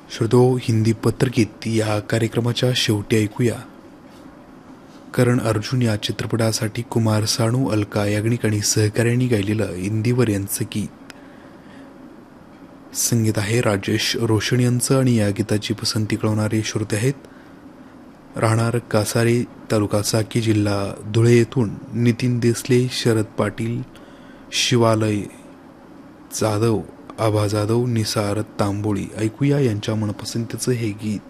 श्रोतो, हिंदी पत्रगीत या कार्यक्रमाच्या शेवटी ऐकूया करण अर्जुन या चित्रपटासाठी कुमार सानू, अलका याग्निक आणि सहकार्याने गायलेलं इंदिवर यांचं गीत. संगीत आहे राजेश रोशन यांचं आणि या गीताची पसंती कळवणारे श्रोते आहेत राहणार कासारे, तालुका साकी, जिल्हा धुळे येथून नितीन देसले, शरद पाटील, शिवालय जाधव, आभा जाधव, निसार तांबोळी. ऐकूया यांच्या मनपसंतीचं हे गीत.